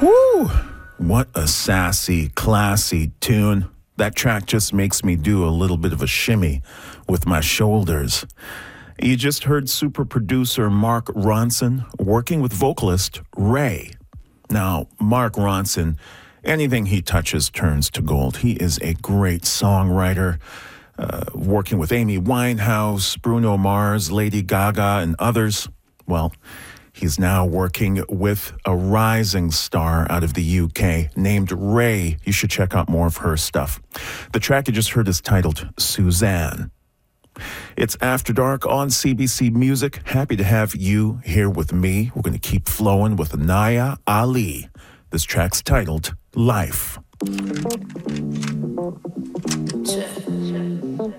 Woo! What a sassy, classy tune. That track just makes me do a little bit of a shimmy with my shoulders. You just heard super producer Mark Ronson working with vocalist Ray. Now, Mark Ronson, anything he touches turns to gold. He is a great songwriter, working with Amy Winehouse, Bruno Mars, Lady Gaga, and others. Well, he's now working with a rising star out of the UK named Ray. You should check out more of her stuff. The track you just heard is titled Suzanne. It's After Dark on CBC Music. Happy to have you here with me. We're going to keep flowing with Naya Ali. This track's titled Life.